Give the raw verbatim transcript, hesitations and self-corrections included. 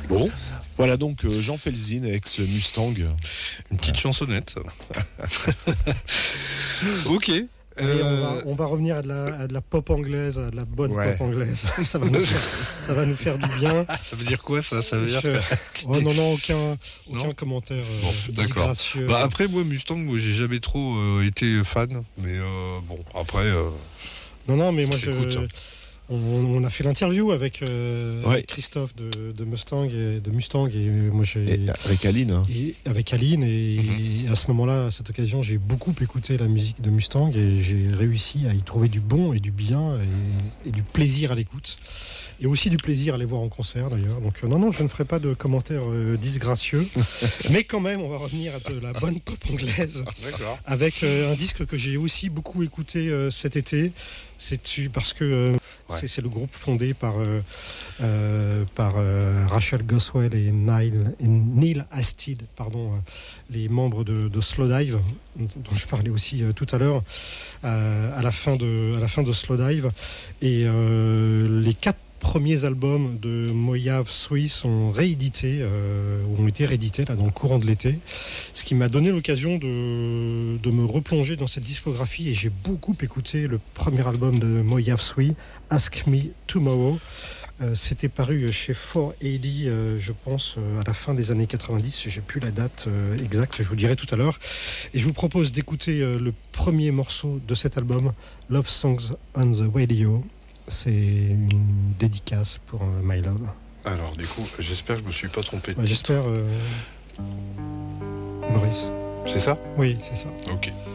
Bon. Voilà donc euh, Jean Felzin, ex-Mustang. Une petite voilà. chansonnette. Ok. Et Euh... on, va, on va revenir à de, la, à de la pop anglaise, à de la bonne Ouais. pop anglaise. Ça va, nous faire, ça va nous faire du bien. Ça veut dire quoi ça Ça veut dire Je... oh, non, non, aucun, aucun Non commentaire euh, Bon, d'accord. disgracieux. Bah après moi Mustang, moi j'ai jamais trop euh, été fan, mais euh, bon après. Euh... Non, non, mais moi je. Écoute. On, on a fait l'interview avec, euh, Ouais. avec Christophe de, de Mustang et de Mustang et moi j'ai Et avec Aline. Hein. et avec Aline et, Mhm. et à ce moment-là, à cette occasion, j'ai beaucoup écouté la musique de Mustang et j'ai réussi à y trouver du bon et du bien et, et du plaisir à l'écoute et aussi du plaisir à les voir en concert d'ailleurs. Donc euh, non, non, je ne ferai pas de commentaires euh, disgracieux, mais quand même, on va revenir à de la bonne pop anglaise. D'accord. Avec euh, un disque que j'ai aussi beaucoup écouté euh, cet été. C'est parce que euh, Ouais. c'est, c'est le groupe fondé par, euh, euh, par euh, Rachel Goswell et Neil, et Neil Astid, pardon, euh, les membres de, de Slowdive, dont je parlais aussi euh, tout à l'heure, euh, à, la fin de, à la fin de Slowdive. Et euh, les quatre premiers albums de Mojave Sui sont réédités, euh, ou ont été réédités là, dans le courant de l'été, ce qui m'a donné l'occasion de, de me replonger dans cette discographie et j'ai beaucoup écouté le premier album de Mojave Sui, Ask Me Tomorrow. Euh, c'était paru chez quatre cent quatre-vingt-dix, euh, je pense, euh, à la fin des années quatre-vingt-dix. J'ai plus la date euh, exacte, je vous dirai tout à l'heure. Et je vous propose d'écouter euh, le premier morceau de cet album, Love Songs on the Radio. C'est une dédicace pour euh, My Love. Alors du coup, j'espère que je me suis pas trompé. de Ouais, titre. j'espère, euh... Maurice. C'est ça ? Oui, c'est ça. Ok.